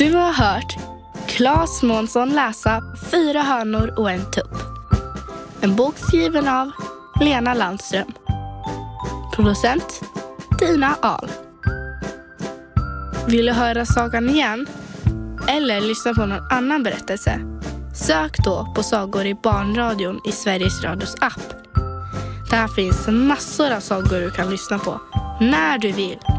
Du har hört Claes Månsson läsa 4 hönor och en tupp. En bok skriven av Lena Landström. Producent Tina Ahl. Vill du höra sagan igen? Eller lyssna på någon annan berättelse? Sök då på sagor i barnradion i Sveriges Radios app. Där finns massor av sagor du kan lyssna på när du vill.